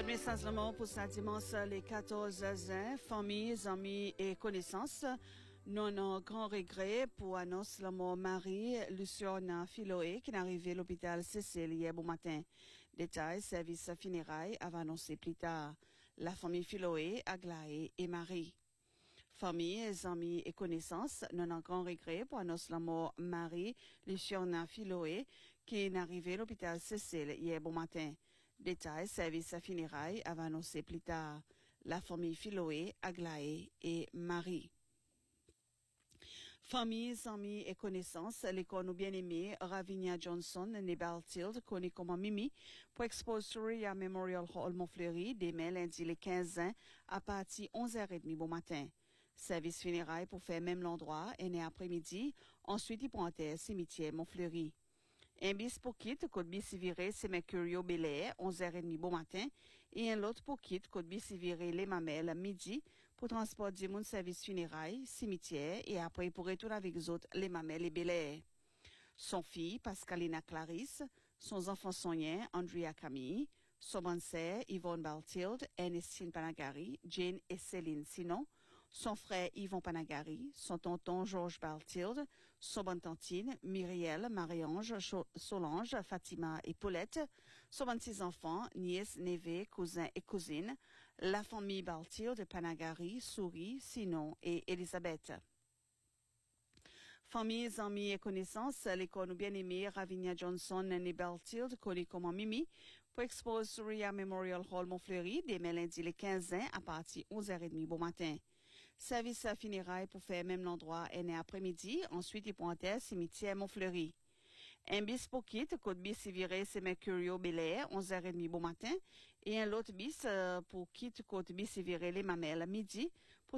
Code message pour ce dimanche, les 14 juin, familles, amis et connaissances. Non, un grand regret pour annoncer la mort Marie Luciana Philoé qui est arrivée à l'hôpital Cécile hier bon matin. Détail, service funérailles avant annoncé plus tard. La famille Philoé, Aglaé et Marie. Famille, amis et connaissances, non un grand regret pour annoncer la mort Marie Luciana Philoé qui est arrivée à l'hôpital Cécile hier bon matin. Détail, service funérailles avant annoncé plus tard. La famille Philoé, Aglaé et Marie. Famille, amis et connaissances, l'école nous bien-aimée Ravinia Johnson, née Baltild, connue comme Mimi, pour exposer à Memorial Hall Montfleury, demain lundi le 15 juin, à partir 11h30 bon matin. Service funérailles pour faire même l'endroit, et né après-midi, ensuite il prend terre cimetière Montfleury. Un bis pour quitte, code bis viré, c'est Mercurio Belair, 11h30 bon matin, et un lot pour quitte, code bis viré, les mamelles, midi, pour transport du monde service funérailles, cimetière, et après pour retourner avec les autres, les mamelles et Belair. Son fille, Pascalina Clarisse, son enfant sonien, Andrea Camille, son bonne sœur, Yvonne Baltild, Ernestine Panagari, Jane et Céline Sinon, son frère Yvon Panagari, son tonton Georges Baltild, son bonne tantine, Myriel, Marie-Ange, Solange, Fatima et Paulette, son 26 enfants, nièces, neveux, cousins et cousines, la famille Baltild, Panagari, Souris, Sinon et Elisabeth. Familles, amis et connaissances, l'école nous bien-aimée Ravinia Johnson, née Baltild, connue comme Mimi, pour exposer à Memorial Hall Montfleury, demain lundi le 15 juin, à partir 11h30 bon matin. Service à funérailles pour faire même l'endroit est né après-midi, ensuite il prend terre cimetière Montfleury. Un bis pour quitte, code bis viré, c'est Mercurio Belair, 11h30 bon matin, et un lot bis pour quitte, code bis viré, les mamelles, midi, pour